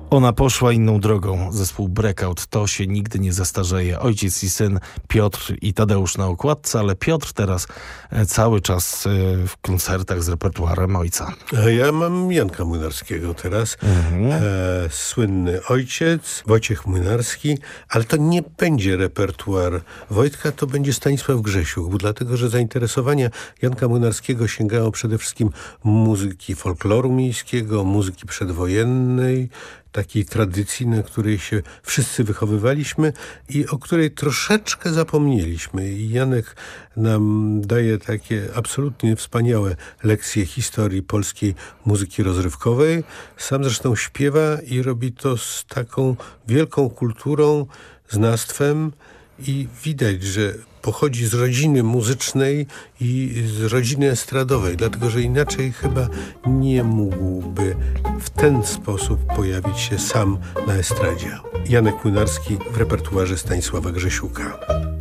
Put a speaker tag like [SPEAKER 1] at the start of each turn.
[SPEAKER 1] Ona poszła inną drogą. Zespół Breakout, to się nigdy nie zastarzeje. Ojciec i syn, Piotr i Tadeusz na okładce, ale Piotr teraz cały czas w koncertach z repertuarem ojca.
[SPEAKER 2] A ja mam Janka Młynarskiego teraz. Słynny ojciec, Wojciech Młynarski, ale to nie będzie repertuar Wojtka, to będzie Stanisław Grzesiuk, dlatego że zainteresowania Janka Młynarskiego sięgało przede wszystkim muzyki folkloru miejskiego, muzyki przedwojennej, takiej tradycji, na której się wszyscy wychowywaliśmy i o której troszeczkę zapomnieliśmy. I Janek nam daje takie absolutnie wspaniałe lekcje historii polskiej muzyki rozrywkowej. Sam zresztą śpiewa i robi to z taką wielką kulturą, znawstwem i widać, że pochodzi z rodziny muzycznej i z rodziny estradowej, dlatego że inaczej chyba nie mógłby w ten sposób pojawić się sam na estradzie. Janek Młynarski w repertuarze Stanisława Grzesiuka.